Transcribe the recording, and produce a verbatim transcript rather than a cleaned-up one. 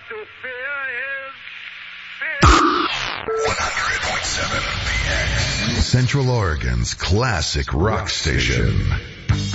to fear is fear. one hundred point seven P X. Central Oregon's classic rock station.